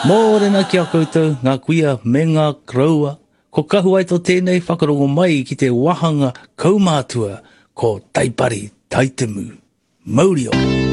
Mōrena ki a koutou, ngā kuia me ngā kraua. Ko kahu ai tō tēnei whakarongo mai ki te wahanga kaumātua ko Taipari Taitemu. Maurio!